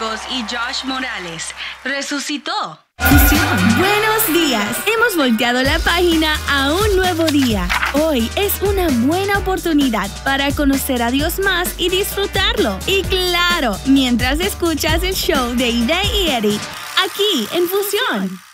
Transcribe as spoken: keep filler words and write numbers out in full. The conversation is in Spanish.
Marcos y Josh Morales resucitó. Fusión. Buenos días. Hemos volteado la página a un nuevo día. Hoy es una buena oportunidad para conocer a Dios más y disfrutarlo. Y claro, mientras escuchas el show de Ide y Eric, aquí en Fusión.